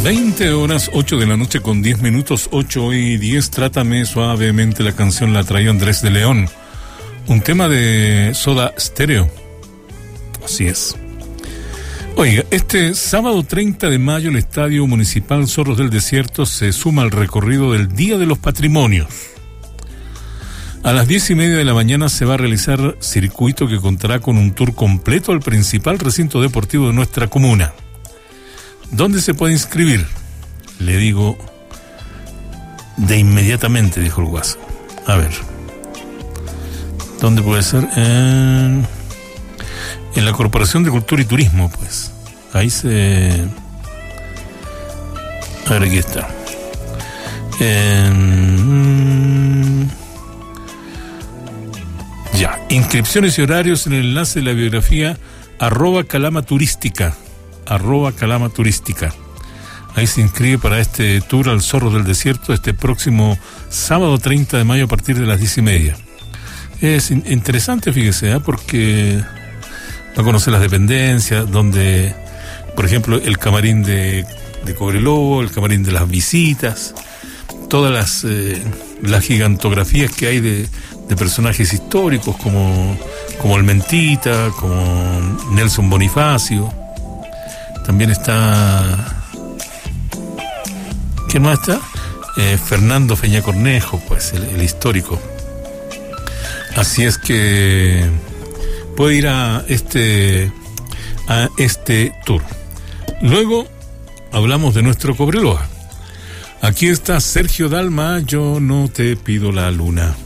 20 horas, 8 de la noche con 10 minutos, 8 y 10. Trátame suavemente, la canción la traía Andrés de León. Un tema de Soda Stereo. Así es. Oiga, este sábado 30 de mayo el Estadio Municipal Zorros del Desierto se suma al recorrido del Día de los Patrimonios. A las 10:30 de la mañana se va a realizar circuito que contará con un tour completo al principal recinto deportivo de nuestra comuna. ¿Dónde se puede inscribir? Le digo de inmediatamente, dijo el guaso. A ver. ¿Dónde puede ser? En la Corporación de Cultura y Turismo, pues. Ahí se... A ver, aquí está. Ya. Inscripciones y horarios en el enlace de la biografía @calamaturística. @calamaturística. Ahí se inscribe para este tour al Zorro del Desierto este próximo sábado 30 de mayo a partir de las 10:30. Es interesante, fíjese, porque va a conocer las dependencias, donde, por ejemplo, el camarín de Cobreloa, el camarín de las visitas, todas las gigantografías que hay de personajes históricos como el Mentita, como Nelson Bonifacio. También está... ¿Quién más está? Fernando Feña Cornejo, pues, el histórico. Así es que puede ir a este tour. Luego hablamos de nuestro Cobreloa. Aquí está Sergio Dalma, Yo no te pido la luna.